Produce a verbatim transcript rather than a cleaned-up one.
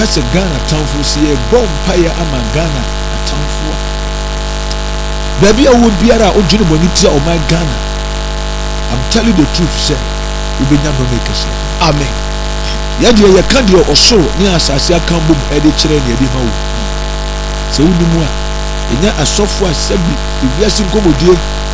That's a Ghana town for see a bomb fire ama Ghana a town for. Baby, I would be at our original bonita or my Ghana. I'm telling the truth, sir. You will never make us. Amen. Yadi ya kandi or so near Sasia Kambu editor and Yadi. So, we do more. And yet, a software said, if you are single,